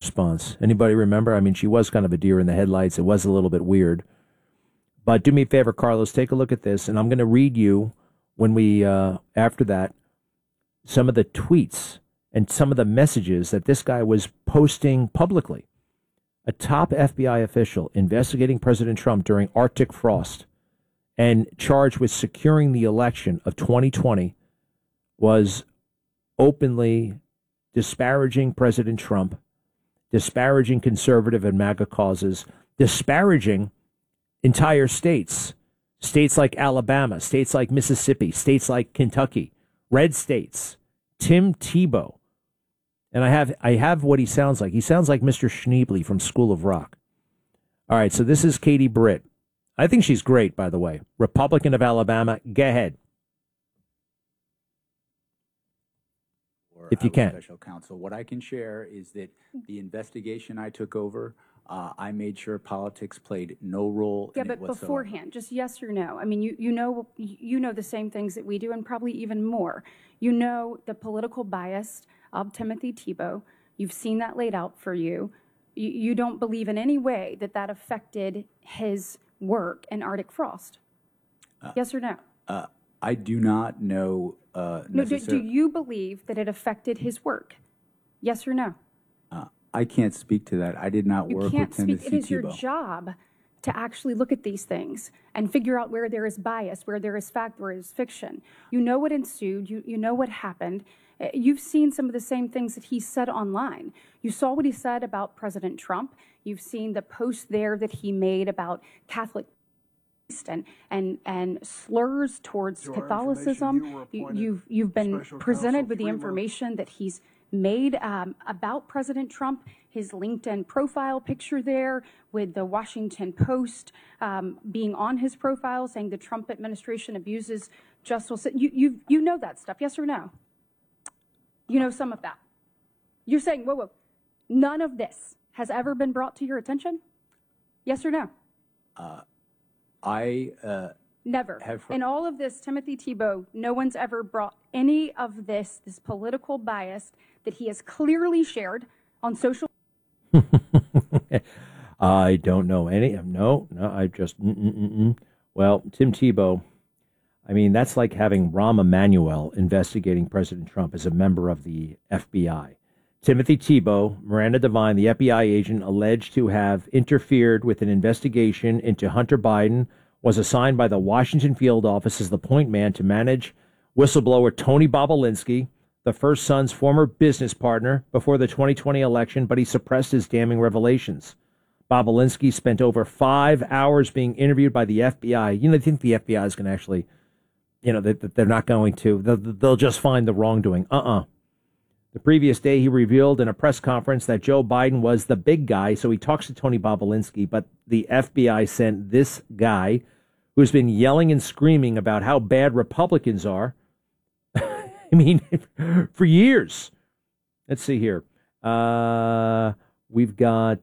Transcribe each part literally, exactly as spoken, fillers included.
response? Anybody remember? I mean, she was kind of a deer in the headlights. It was a little bit weird. But do me a favor, Carlos, take a look at this, and I'm going to read you when we, uh, after that, some of the tweets and some of the messages that this guy was posting publicly. A top F B I official investigating President Trump during Arctic frost and charged with securing the election of twenty twenty was openly disparaging President Trump, disparaging conservative and MAGA causes, disparaging entire states, states like Alabama, states like Mississippi, states like Kentucky, red states. Tim Tebow. And I have I have what he sounds like. He sounds like Mister Schneebly from School of Rock. All right, so this is Katie Britt. I think she's great, by the way. Republican of Alabama. Go ahead. If you can. Special counsel. What I can share is that the investigation I took over, uh, I made sure politics played no role yeah, in but it whatsoever. beforehand, just yes or no. I mean, you, you know you know the same things that we do, and probably even more. You know the political bias of Timothy Tebow. You've seen that laid out for you. You, you don't believe in any way that that affected his work in Arctic frost. Uh, yes or no? Uh, I do not know. Uh, no, do, do you believe that it affected his work? Yes or no? Uh, I can't speak to that. I did not you work can't with speak. Timothy It is Tebow. your job to actually look at these things and figure out where there is bias, where there is fact, where there is fiction. You know what ensued. You, you know what happened. You've seen some of the same things that he said online. You saw what he said about President Trump. You've seen the post there that he made about Catholic and and, and slurs towards Your Catholicism. you You, you've you've been special presented counsel with the three information that he's made um, about President Trump. His LinkedIn profile picture there with the Washington Post um, being on his profile saying the Trump administration abuses justice. You you you know that stuff, yes or no? You know some of that. You're saying, whoa, whoa, none of this has ever been brought to your attention? Yes or no? Uh, I uh, Never. have. In all of this, Timothy Tebow, no one's ever brought any of this, this political bias that he has clearly shared on social. I don't know any. No, no, I just. Mm-mm-mm-mm. Well, Tim Tebow. I mean, that's like having Rahm Emanuel investigating President Trump as a member of the F B I. Timothy Tebow, Miranda Devine, the F B I agent alleged to have interfered with an investigation into Hunter Biden, was assigned by the Washington field office as the point man to manage whistleblower Tony Bobulinski, the first son's former business partner, before the twenty twenty election, but he suppressed his damning revelations. Bobulinski spent over five hours being interviewed by the F B I. You know, they think the F B I is going to actually, you know, that they're not going to. They'll, they'll just find the wrongdoing. Uh-uh. The previous day, he revealed in a press conference that Joe Biden was the big guy, so he talks to Tony Bobulinski, but the F B I sent this guy who's been yelling and screaming about how bad Republicans are, I mean, for years. Let's see here. Uh, we've got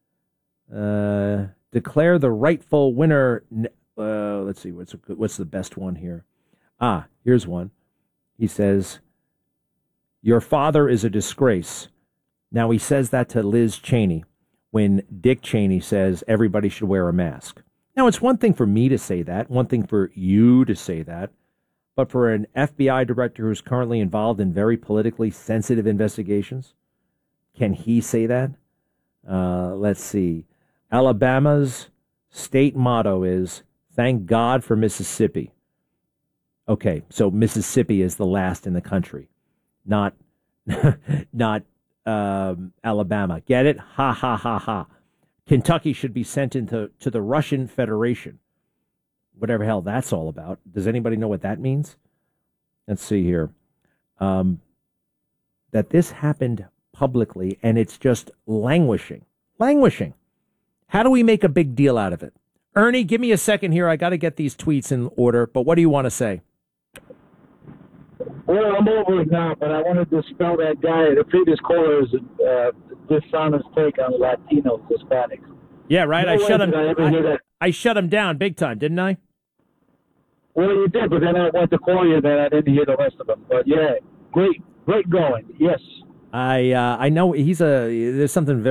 uh, declare the rightful winner. Uh, let's see, what's, what's the best one here? Ah, here's one. He says, your father is a disgrace. Now, he says that to Liz Cheney when Dick Cheney says everybody should wear a mask. Now, it's one thing for me to say that, one thing for you to say that, but for an F B I director who's currently involved in very politically sensitive investigations, can he say that? Uh, let's see. Alabama's state motto is, thank God for Mississippi. Okay, so Mississippi is the last in the country. Not, not um, Alabama. Get it? Ha, ha, ha, ha. Kentucky should be sent into to the Russian Federation. Whatever hell that's all about. Does anybody know what that means? Let's see here. Um, that this happened publicly, and it's just languishing. Languishing. How do we make a big deal out of it? Ernie, give me a second here. I got to get these tweets in order, but what do you want to say? Well, I'm over it now, but I wanted to spell that guy, the previous caller's uh, dishonest take on Latinos, Hispanics. Yeah, right. No I way shut him. did I ever hear I, that. I shut him down big time, didn't I? Well, you did, but then I went to call you, then I didn't hear the rest of them. But yeah, great, great going. Yes. I uh, I know he's a. There's something very